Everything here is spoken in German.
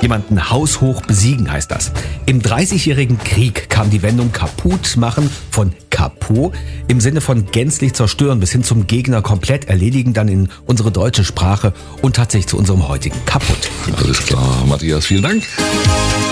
Jemanden haushoch besiegen heißt das. Im 30-jährigen Krieg kam die Wendung kaputt machen von Kaput im Sinne von gänzlich zerstören bis hin zum Gegner komplett erledigen, dann in unsere deutsche Sprache und tatsächlich zu unserem heutigen Kaputt. Alles klar, Matthias, vielen Dank.